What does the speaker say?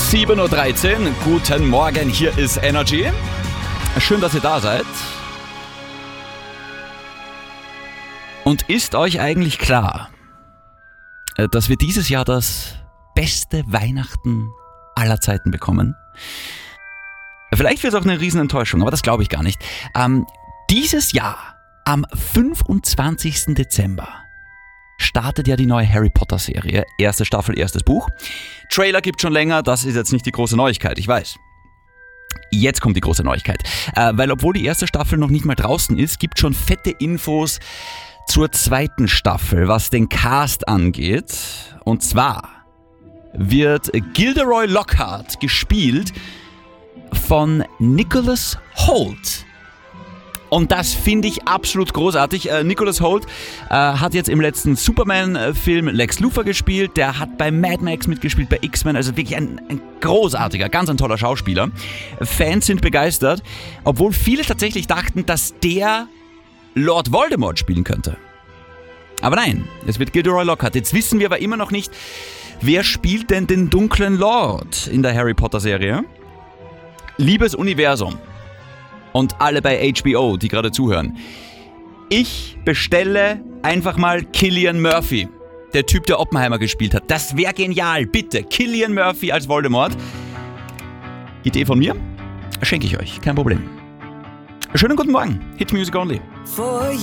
7.13 Uhr, guten Morgen, hier ist Energy. Schön, dass ihr da seid. Und ist euch eigentlich klar, dass wir dieses Jahr das beste Weihnachten aller Zeiten bekommen? Vielleicht wird es auch eine Riesenenttäuschung, aber das glaube ich gar nicht. Dieses Jahr, am 25. Dezember, startet ja die neue Harry Potter Serie. Erste Staffel, erstes Buch. Trailer gibt schon länger, das ist jetzt nicht die große Neuigkeit, ich weiß. Jetzt kommt die große Neuigkeit. Weil obwohl die erste Staffel noch nicht mal draußen ist, gibt schon fette Infos zur zweiten Staffel, was den Cast angeht. Und zwar wird Gilderoy Lockhart gespielt von Nicholas Hoult. Und das finde ich absolut großartig. Nicholas Hoult hat jetzt im letzten Superman-Film Lex Luthor gespielt. Der hat bei Mad Max mitgespielt, bei X-Men. Also wirklich ein großartiger, ganz ein toller Schauspieler. Fans sind begeistert, obwohl viele tatsächlich dachten, dass der Lord Voldemort spielen könnte. Aber nein, es wird Gilderoy Lockhart. Jetzt wissen wir aber immer noch nicht, wer spielt denn den dunklen Lord in der Harry Potter Serie. Liebes Universum und alle bei HBO, die gerade zuhören. Ich bestelle einfach mal Cillian Murphy, der Typ, der Oppenheimer gespielt hat. Das wäre genial, bitte. Cillian Murphy als Voldemort. Idee von mir? Schenke ich euch, kein Problem. Schönen guten Morgen. Hit Music Only.